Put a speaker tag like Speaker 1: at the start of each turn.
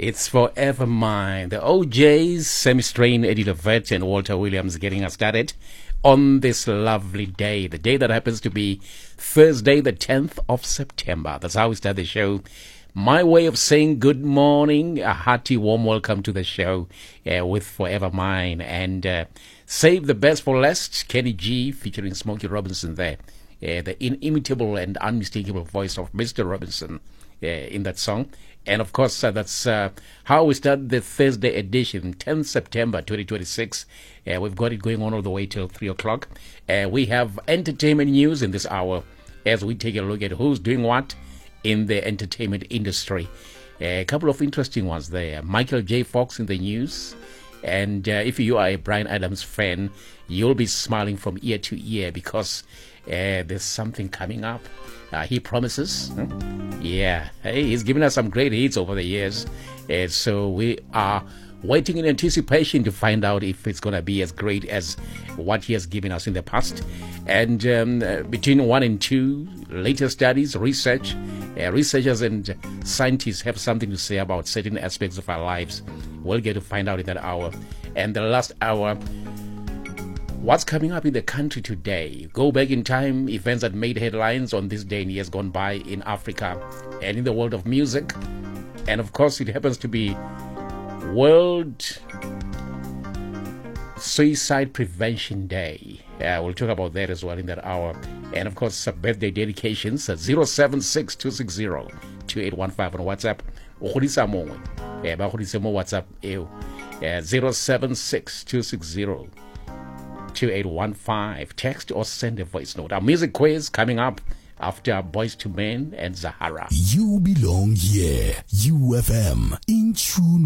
Speaker 1: It's Forever Mine. The OJs, Sammy Strain, Eddie Levette, and Walter Williams getting us started on this lovely day. The day that happens to be Thursday, the 10th of September. That's how we start the show. My way of saying good morning, a hearty warm welcome to the show with Forever Mine. And save the best for last, Kenny G featuring Smokey Robinson there. The inimitable and unmistakable voice of Mr. Robinson in that song. And of course, that's how we start the Thursday edition, 10th September 2026. We've got it going on all the way till 3 o'clock. We have entertainment news in this hour as we take a look at who's doing what in the entertainment industry. A couple of interesting ones there. Michael J. Fox in the news. And if you are a Bryan Adams fan, you'll be smiling from ear to ear because there's something coming up. He promises. Yeah, hey, he's given us some great hits over the years. So we are waiting in anticipation to find out if it's going to be as great as what he has given us in the past. And between 1 and 2, later studies, research, researchers and scientists have something to say about certain aspects of our lives. We'll get to find out in that hour. And the last hour, what's coming up in the country today? Go back in time, events that made headlines on this day in years gone by in Africa and in the world of music. And of course, it happens to be World Suicide Prevention Day. We'll talk about that as well in that hour. And of course, birthday dedications at 076-260-2815 on WhatsApp. WhatsApp 076-260-2815. Text or send a voice note. Our music quiz coming up after Boys to Men and Zahara.
Speaker 2: You belong here. UFM in tune